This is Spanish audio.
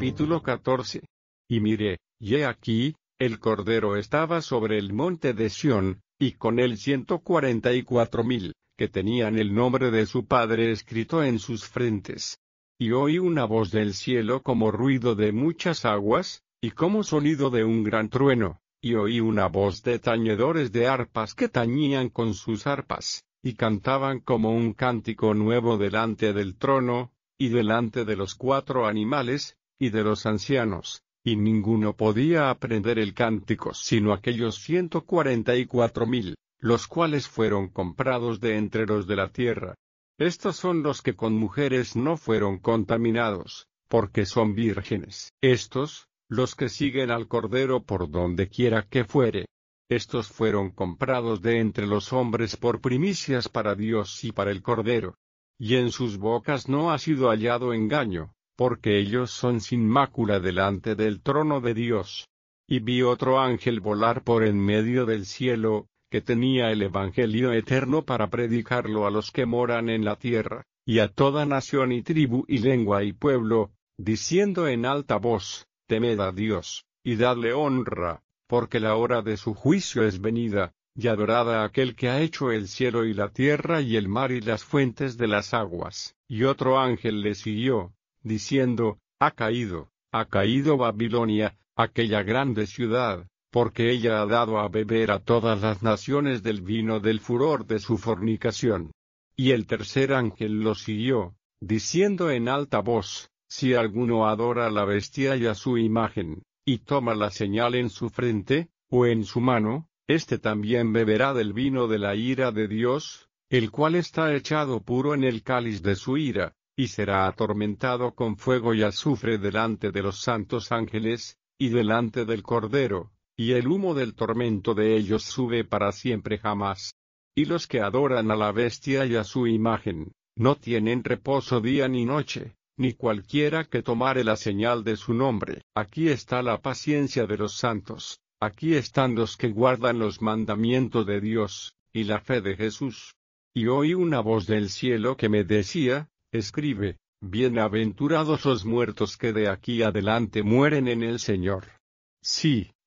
Capítulo 14. Y miré, y he aquí, el Cordero estaba sobre el monte de Sión, y con él 144,000, que tenían el nombre de su Padre escrito en sus frentes. Y oí una voz del cielo como ruido de muchas aguas, y como sonido de un gran trueno, y oí una voz de tañedores de arpas que tañían con sus arpas, y cantaban como un cántico nuevo delante del trono, y delante de los 4 animales, y de los ancianos, y ninguno podía aprender el cántico sino aquellos 144,000, los cuales fueron comprados de entre los de la tierra. Estos son los que con mujeres no fueron contaminados, porque son vírgenes. Estos, los que siguen al Cordero por donde quiera que fuere. Estos fueron comprados de entre los hombres por primicias para Dios y para el Cordero. Y en sus bocas no ha sido hallado engaño, porque ellos son sin mácula delante del trono de Dios. Y vi otro ángel volar por en medio del cielo, que tenía el Evangelio eterno para predicarlo a los que moran en la tierra, y a toda nación y tribu y lengua y pueblo, diciendo en alta voz: Temed a Dios, y dadle honra, porque la hora de su juicio es venida, y adorad a aquel que ha hecho el cielo y la tierra y el mar y las fuentes de las aguas. Y otro ángel le siguió, diciendo: ha caído Babilonia, aquella grande ciudad, porque ella ha dado a beber a todas las naciones del vino del furor de su fornicación. Y el tercer ángel lo siguió, diciendo en alta voz: si alguno adora a la bestia y a su imagen, y toma la señal en su frente, o en su mano, este también beberá del vino de la ira de Dios, el cual está echado puro en el cáliz de su ira, y será atormentado con fuego y azufre delante de los santos ángeles, y delante del Cordero, y el humo del tormento de ellos sube para siempre jamás. Y los que adoran a la bestia y a su imagen, no tienen reposo día ni noche, ni cualquiera que tomare la señal de su nombre. Aquí está la paciencia de los santos. Aquí están los que guardan los mandamientos de Dios, y la fe de Jesús. Y oí una voz del cielo que me decía: escribe, bienaventurados los muertos que de aquí adelante mueren en el Señor. Sí,